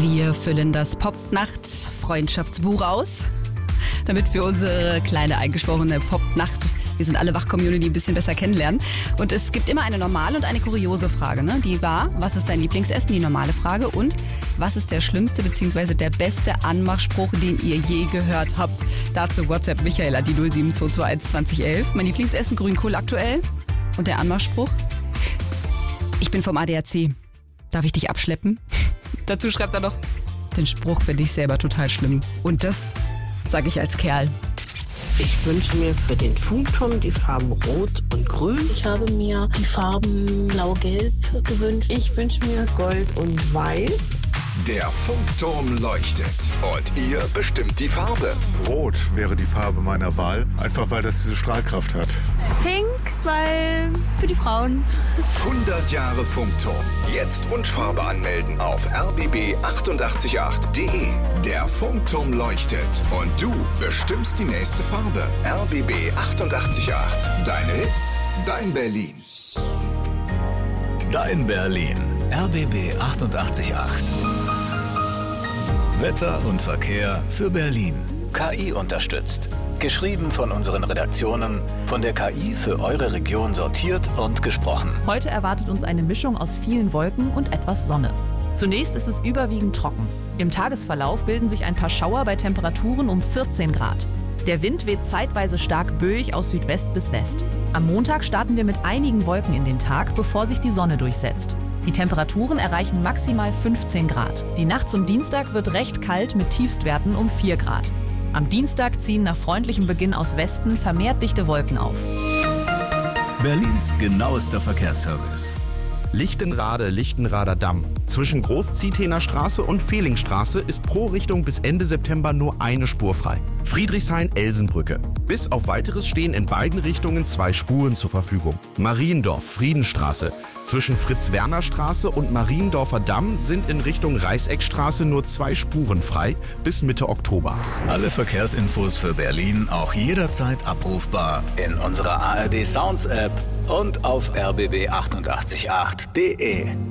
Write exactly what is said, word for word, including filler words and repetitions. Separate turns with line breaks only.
Wir füllen das Popnacht-Freundschaftsbuch aus, damit wir unsere kleine eingeschworene Popnacht, wir sind alle Wach-Community, ein bisschen besser kennenlernen. Und es gibt immer eine normale und eine kuriose Frage. Ne? Die war, was ist dein Lieblingsessen? Die normale Frage. Und was ist der schlimmste bzw. der beste Anmachspruch, den ihr je gehört habt? Dazu WhatsApp Michael an die null sieben zwei zwei eins zwanzig elf. Mein Lieblingsessen, Grünkohl aktuell. Und der Anmachspruch? Ich bin vom A D A C. Darf ich dich abschleppen? Dazu schreibt er noch, den Spruch finde ich selber total schlimm. Und das sage ich als Kerl.
Ich wünsche mir für den Funkturm die Farben Rot und Grün.
Ich habe mir die Farben Blau-Gelb gewünscht.
Ich wünsche mir Gold und Weiß.
Der Funkturm leuchtet und ihr bestimmt die Farbe.
Rot wäre die Farbe meiner Wahl, einfach weil das diese Strahlkraft hat.
Pink, weil für die Frauen.
hundert Jahre Funkturm. Jetzt Wunschfarbe anmelden auf r b b acht acht acht punkt d e. Der Funkturm leuchtet und du bestimmst die nächste Farbe. r b b acht acht acht. Deine Hits, dein Berlin.
Dein Berlin. R B B achtundachtzig Komma acht. Wetter und Verkehr für Berlin. K I unterstützt. Geschrieben von unseren Redaktionen, von der K I für eure Region sortiert und gesprochen.
Heute erwartet uns eine Mischung aus vielen Wolken und etwas Sonne. Zunächst ist es überwiegend trocken. Im Tagesverlauf bilden sich ein paar Schauer bei Temperaturen um vierzehn Grad. Der Wind weht zeitweise stark böig aus Südwest bis West. Am Montag starten wir mit einigen Wolken in den Tag, bevor sich die Sonne durchsetzt. Die Temperaturen erreichen maximal fünfzehn Grad. Die Nacht zum Dienstag wird recht kalt mit Tiefstwerten um vier Grad. Am Dienstag ziehen nach freundlichem Beginn aus Westen vermehrt dichte Wolken auf.
Berlins genauester Verkehrsservice.
Lichtenrade, Lichtenrader Damm. Zwischen Groß-Ziethener Straße und Fehlingstraße ist pro Richtung bis Ende September nur eine Spur frei. Friedrichshain-Elsenbrücke. Bis auf Weiteres stehen in beiden Richtungen zwei Spuren zur Verfügung. Mariendorf, Friedenstraße. Zwischen Fritz-Werner-Straße und Mariendorfer Damm sind in Richtung Reißeckstraße nur zwei Spuren frei bis Mitte Oktober.
Alle Verkehrsinfos für Berlin auch jederzeit abrufbar in unserer A R D Sounds App und auf r b b achtundachtzig Komma acht punkt d e.